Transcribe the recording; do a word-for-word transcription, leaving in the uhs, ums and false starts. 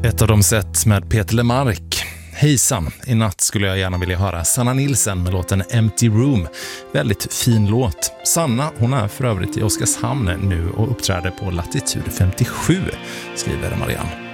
Ett av de sätt med Peter Lemark. Hejsan, i natt skulle jag gärna vilja höra Sanna Nilsson med låten Empty Room. Väldigt fin låt. Sanna, hon är för övrigt i Oskarshamn nu och uppträder på Latitud femtiosju, skriver Marianne.